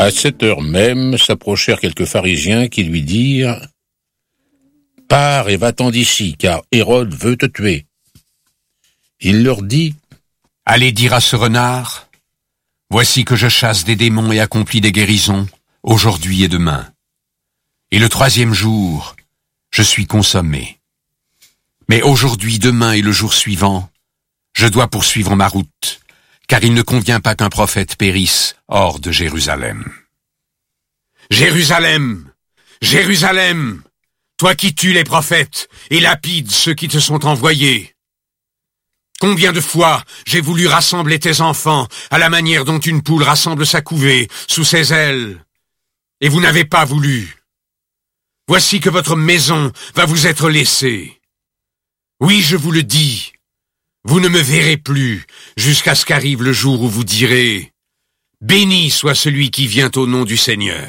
À cette heure même s'approchèrent quelques pharisiens qui lui dirent « Pars et va-t'en d'ici, car Hérode veut te tuer. » Il leur dit « Allez dire à ce renard, voici que je chasse des démons et accomplis des guérisons, aujourd'hui et demain. Et le 3e jour, je suis consommé. Mais aujourd'hui, demain et le jour suivant, je dois poursuivre ma route, car il ne convient pas qu'un prophète périsse hors de Jérusalem. Jérusalem, Jérusalem, toi qui tues les prophètes et lapides ceux qui te sont envoyés. Combien de fois j'ai voulu rassembler tes enfants à la manière dont une poule rassemble sa couvée sous ses ailes, et vous n'avez pas voulu. Voici que votre maison va vous être laissée. Oui, je vous le dis, vous ne me verrez plus jusqu'à ce qu'arrive le jour où vous direz « Béni soit celui qui vient au nom du Seigneur ».